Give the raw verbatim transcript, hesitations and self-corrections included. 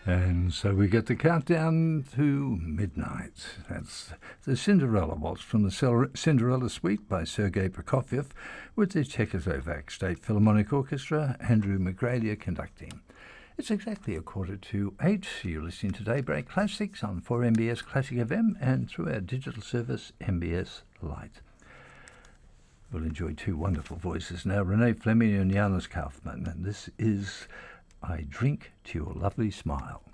And so we get the countdown to midnight. That's the Cinderella Waltz from the Cinderella Suite by Sergei Prokofiev with the Czechoslovak State Philharmonic Orchestra, Andrew McGralia conducting. It's exactly a quarter to eight. You're listening to Daybreak Classics on four M B S Classic F M and through our digital service, M B S Lite. We'll enjoy two wonderful voices now, Renee Fleming and Janos Kaufman, and this is I Drink to Your Lovely Smile.